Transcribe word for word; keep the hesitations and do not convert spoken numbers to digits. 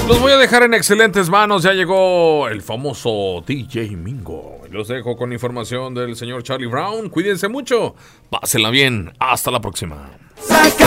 Los voy a dejar en excelentes manos. Ya llegó el famoso D J Mingo. Los dejo con información del señor Charlie Brown. Cuídense mucho. Pásenla bien. Hasta la próxima.